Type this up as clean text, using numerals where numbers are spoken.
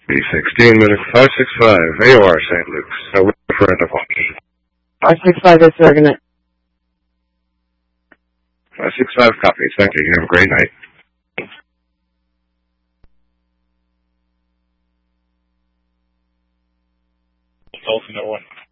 B16, medical 565, AOR St. Luke's. Referendum function. 565 is Sorgonet. 565 copies. Thank you. You have a great night. Alternate one.